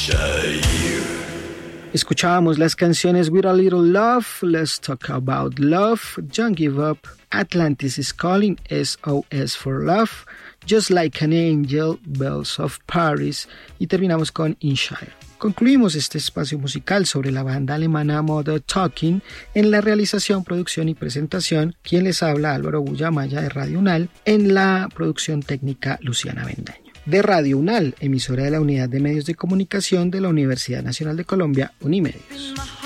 Escuchábamos las canciones With a Little Love, Let's Talk About Love, Don't Give Up, Atlantis is Calling, SOS for Love, Just Like an Angel, Bells of Paris y terminamos con In Shire. Concluimos este espacio musical sobre la banda alemana Modern Talking. En la realización, producción y presentación, quien les habla, Álvaro Bullamaya de Radio UNAL, en la producción técnica Luciana Bendaño. De Radio UNAL, emisora de la Unidad de Medios de Comunicación de la Universidad Nacional de Colombia, Unimedios.